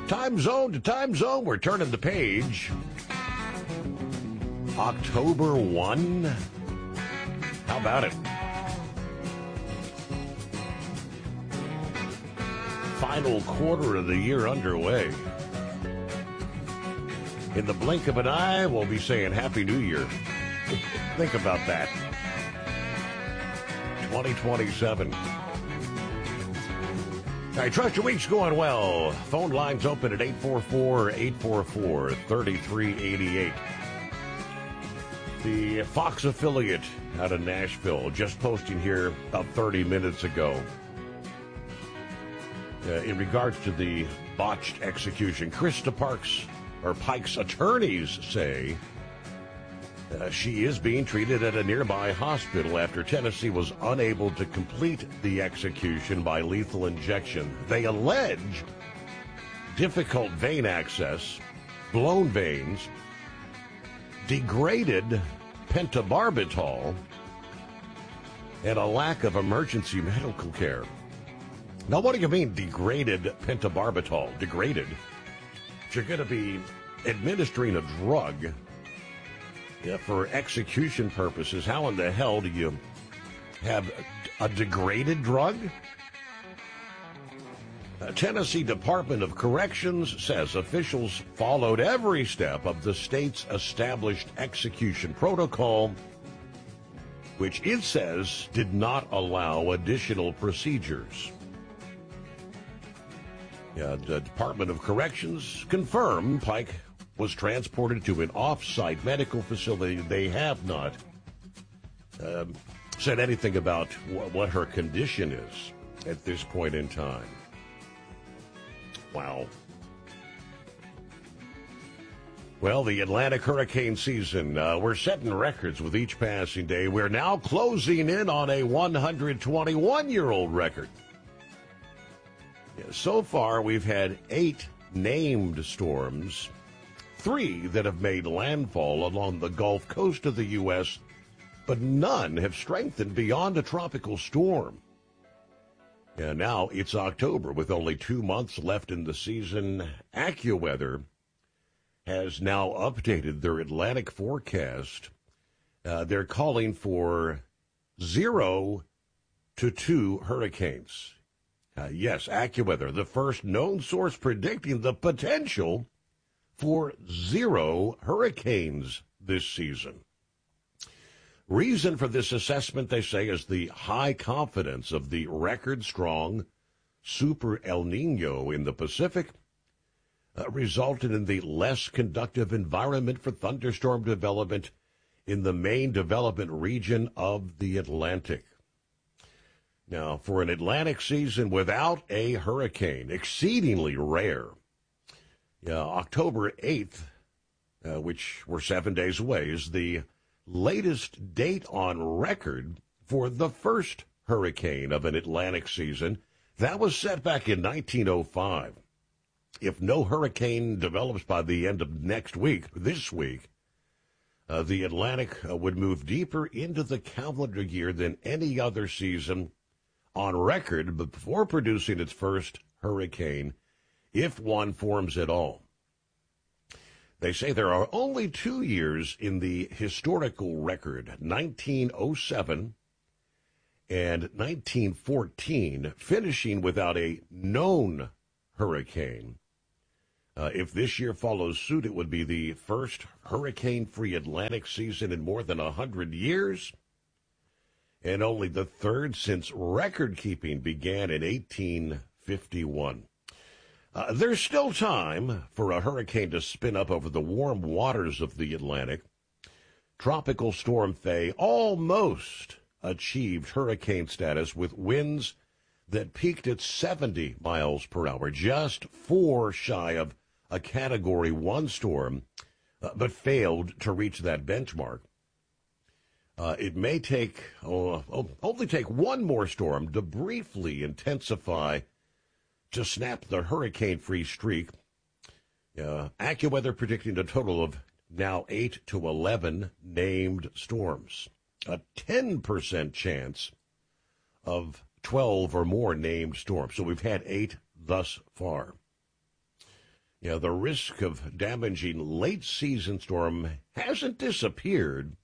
Time zone to time zone. We're turning the page. October 1. How about it? Final quarter of the year underway. In the blink of an eye, we'll be saying Happy New Year. Think about that. 2027. I trust your week's going well. Phone lines open at 844-844-3388. The Fox affiliate out of Nashville just posting here about 30 minutes ago. In regards to the botched execution, Krista Pike's attorneys say she is being treated at a nearby hospital after Tennessee was unable to complete the execution by lethal injection. They allege difficult vein access, blown veins, degraded pentobarbital, and a lack of emergency medical care. Now, what do you mean degraded pentobarbital? Degraded? If you're going to be administering a drug for execution purposes, how in the hell do you have a degraded drug? Tennessee Department of Corrections says officials followed every step of the state's established execution protocol, which it says did not allow additional procedures. The Department of Corrections confirmed Pike was transported to an off-site medical facility. They have not said anything about what her condition is at this point in time. Wow. Well, the Atlantic hurricane season, we're setting records with each passing day. We're now closing in on a 121-year-old record. So far, we've had 8 named storms, 3 that have made landfall along the Gulf Coast of the U.S., but none have strengthened beyond a tropical storm. And now it's October with only 2 months left in the season. AccuWeather has now updated their Atlantic forecast. They're calling for 0 to 2 hurricanes. Yes, AccuWeather, the first known source predicting the potential for 0 hurricanes this season. Reason for this assessment, they say, is the high confidence of the record-strong Super El Nino in the Pacific, resulted in the less conducive environment for thunderstorm development in the main development region of the Atlantic. Now, for an Atlantic season without a hurricane, exceedingly rare, October 8th, which we're 7 days away, is the latest date on record for the first hurricane of an Atlantic season. That was set back in 1905. If no hurricane develops by the end of this week, the Atlantic would move deeper into the calendar year than any other season on record before producing its first hurricane, if one forms at all. They say there are only 2 years in the historical record, 1907 and 1914, finishing without a known hurricane. If this year follows suit, it would be the first hurricane-free Atlantic season in more than 100 years, and only the third since record-keeping began in 1851. There's still time for a hurricane to spin up over the warm waters of the Atlantic. Tropical Storm Faye almost achieved hurricane status with winds that peaked at 70 miles per hour, just 4 shy of a Category 1 storm, but failed to reach that benchmark. It may only take one more storm to briefly intensify to snap the hurricane-free streak. AccuWeather predicting a total of now 8 to 11 named storms. A 10% chance of 12 or more named storms. So we've had 8 thus far. The risk of damaging late-season storm hasn't disappeared,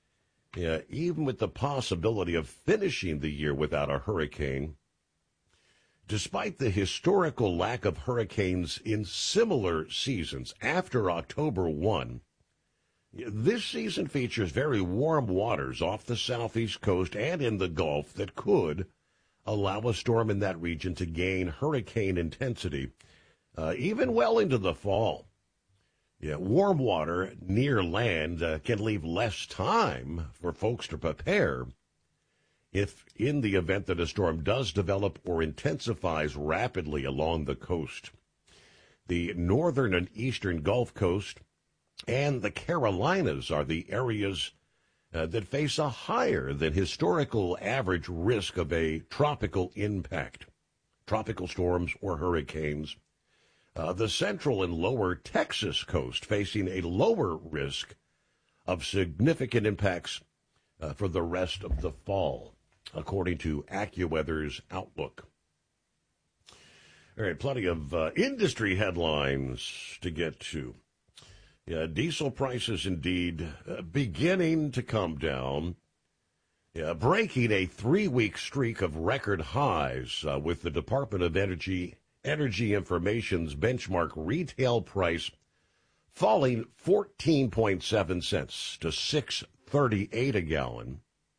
even with the possibility of finishing the year without a hurricane. Despite the historical lack of hurricanes in similar seasons after October 1, this season features very warm waters off the southeast coast and in the Gulf that could allow a storm in that region to gain hurricane intensity, even well into the fall. Warm water near land can leave less time for folks to prepare if in the event that a storm does develop or intensifies rapidly along the coast. The northern and eastern Gulf Coast and the Carolinas are the areas that face a higher than historical average risk of a tropical impact, tropical storms or hurricanes. The central and lower Texas coast facing a lower risk of significant impacts for the rest of the fall, according to AccuWeather's outlook. All right, plenty of industry headlines to get to. Diesel prices indeed beginning to come down, breaking a 3-week streak of record highs with the Department of Energy Information's benchmark retail price falling 14.7 cents to $6.38 a gallon,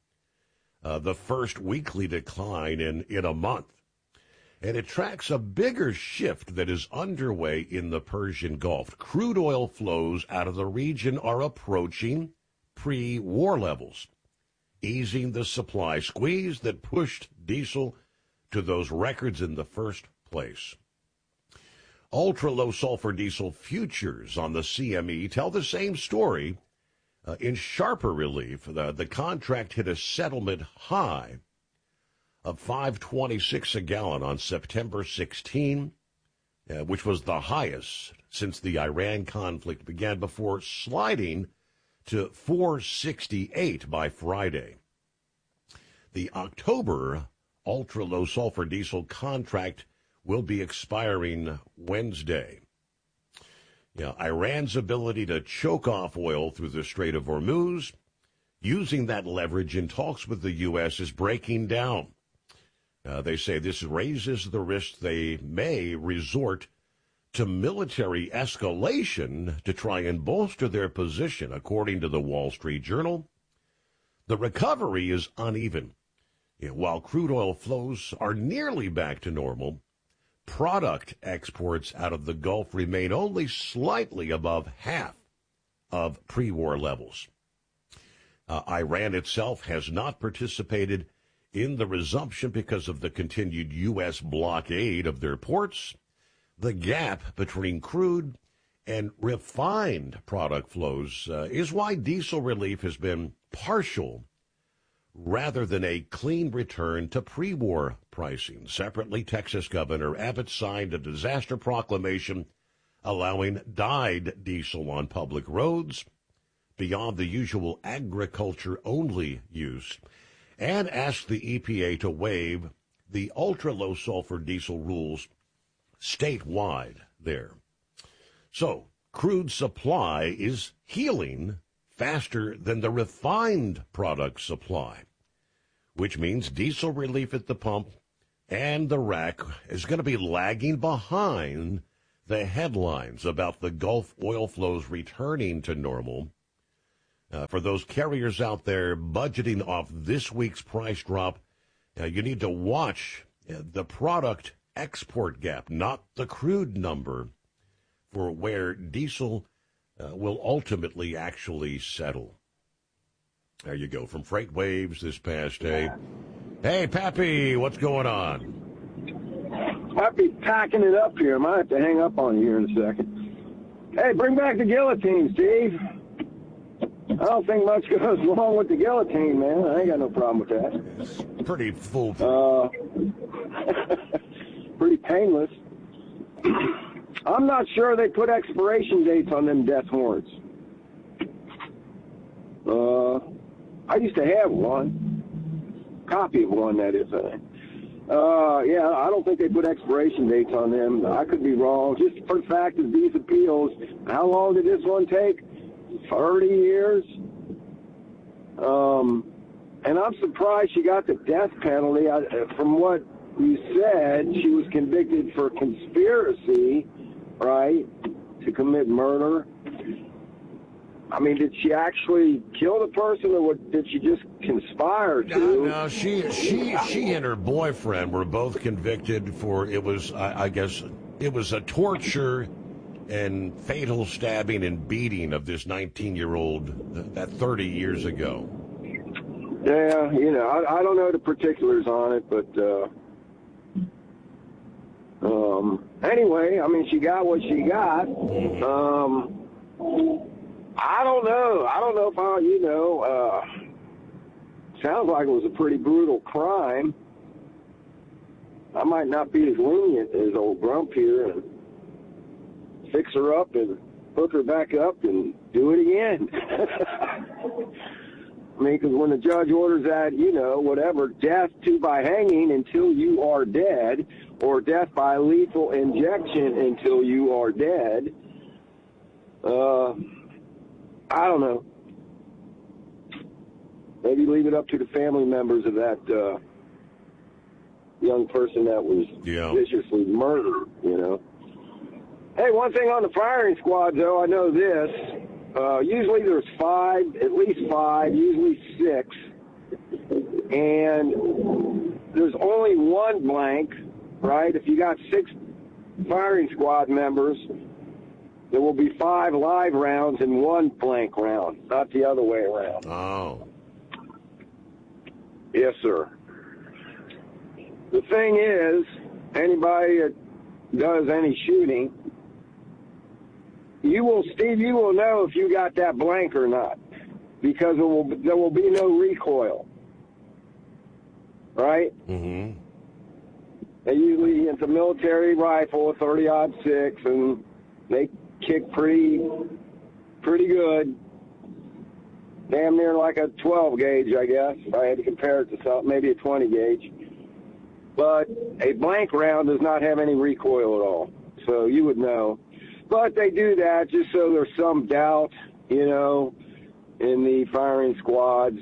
the first weekly decline in a month. And it tracks a bigger shift that is underway in the Persian Gulf. Crude oil flows out of the region are approaching pre-war levels, easing the supply squeeze that pushed diesel to those records in the first place. Ultra-low sulfur diesel futures on the CME tell the same story. In sharper relief, the contract hit a settlement high of $5.26 a gallon on September 16, which was the highest since the Iran conflict began, before sliding to $4.68 by Friday. The October ultra-low sulfur diesel contract will be expiring Wednesday. Iran's ability to choke off oil through the Strait of Hormuz, using that leverage in talks with the U.S., is breaking down. They say this raises the risk they may resort to military escalation to try and bolster their position, according to the Wall Street Journal. The recovery is uneven. While crude oil flows are nearly back to normal, product exports out of the Gulf remain only slightly above half of pre-war levels. Iran itself has not participated in the resumption because of the continued U.S. blockade of their ports. The gap between crude and refined product flows is why diesel relief has been partial rather than a clean return to pre-war pricing. Separately, Texas Governor Abbott signed a disaster proclamation allowing dyed diesel on public roads beyond the usual agriculture-only use, and asked the EPA to waive the ultra-low sulfur diesel rules statewide there. So, crude supply is healing faster than the refined product supply, which means diesel relief at the pump and the rack is going to be lagging behind the headlines about the Gulf oil flows returning to normal. For those carriers out there budgeting off this week's price drop, you need to watch the product export gap, not the crude number, for where diesel will ultimately actually settle. There you go, from Freight Waves this past day. Hey, Pappy, what's going on? Pappy packing it up here. I might have to hang up on you here in a second. Hey, bring back the guillotine, Steve. I don't think much goes wrong with the guillotine, man. I ain't got no problem with that. It's pretty full. Pretty painless. I'm not sure they put expiration dates on them death warrants. I used to have one. Copy of one, that is. Yeah, I don't think they put expiration dates on them. I could be wrong. Just for the fact of these appeals, how long did this one take? 30 years? And I'm surprised she got the death penalty. From what you said, she was convicted for conspiracy, right, to commit murder. I mean, did she actually kill the person, or did she just conspire to? No, she and her boyfriend were both convicted for, it was, I guess, it was a torture and fatal stabbing and beating of this 19-year-old that 30 years ago. Yeah, I don't know the particulars on it, but anyway, I mean, she got what she got. I don't know. I don't know if sounds like it was a pretty brutal crime. I might not be as lenient as old Grump here and fix her up and hook her back up and do it again. I mean, because when the judge orders that, whatever, death by hanging until you are dead, or death by lethal injection until you are dead, I don't know. Maybe leave it up to the family members of that young person that was viciously murdered, Hey, one thing on the firing squad, though, I know this. Usually there's at least five, usually six. And there's only one blank, right? If you got 6 firing squad members, there will be 5 live rounds and 1 blank round, not the other way around. Oh. Yes, sir. The thing is, anybody that does any shooting, Steve, you will know if you got that blank or not, because there will be no recoil. Right? Mm-hmm. And usually it's a military rifle, a 30-06, and they kick pretty good. Damn near like a 12 gauge, I guess, if I had to compare it to something, maybe a 20 gauge. But a blank round does not have any recoil at all, so you would know. But they do that just so there's some doubt, in the firing squad's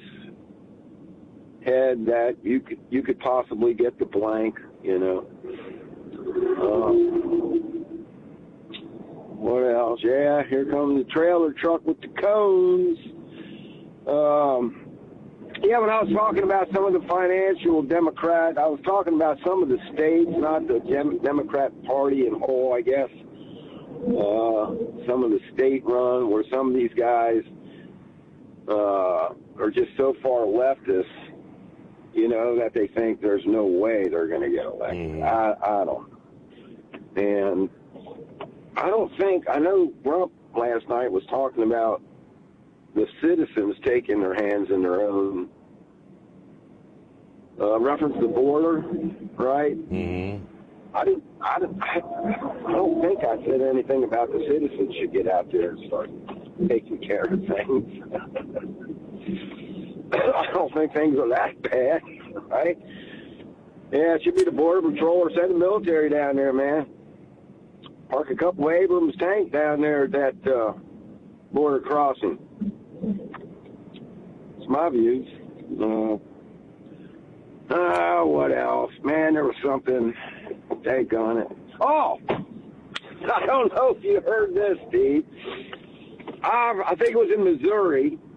head that you could possibly get the blank, What else? Yeah, here comes the trailer truck with the cones. Yeah, when I was talking about some of the financial Democrat, I was talking about some of the states, not the Democrat Party in whole, I guess. Some of the state run where some of these guys are just so far leftist, that they think there's no way they're going to get elected. I don't. And I know Trump last night was talking about the citizens taking their hands in their own, reference the border, right? Mm-hmm. I don't think I said anything about the citizens should get out there and start taking care of things. I don't think things are that bad, right? Yeah, it should be the Border Patrol or send the military down there, man. Park a couple of Abrams tanks down there at that border crossing. It's my views. What else? Man, there was something. Daggone it. Oh! I don't know if you heard this, Steve. I think it was in Missouri.